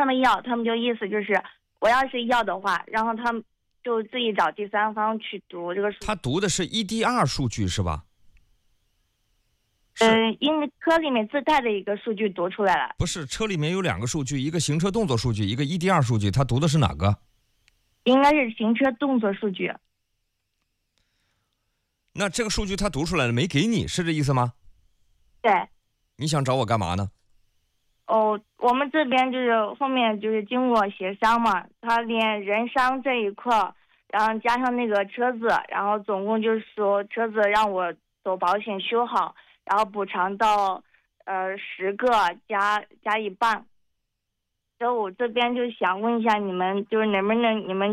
他们要，他们就意思就是我要是要的话，然后他们就自己找第三方去读这个数据。 他读的是 EDR 数据是吧？ 因为车里面自带的一个数据读出来了。 不是，车里面有2个数据，一个行车动作数据，一个 EDR 数据，他读的是哪个？ 应该是行车动作数据。 那这个数据他读出来了没给你，是这意思吗？ 对。 你想找我干嘛呢？ 我们这边就是后面就是经过协商嘛，他连人伤这一块，然后加上那个车子，然后总共就是说车子让我走保险修好，然后补偿到10个加一半。所以我这边就想问一下你们，就是能不能你们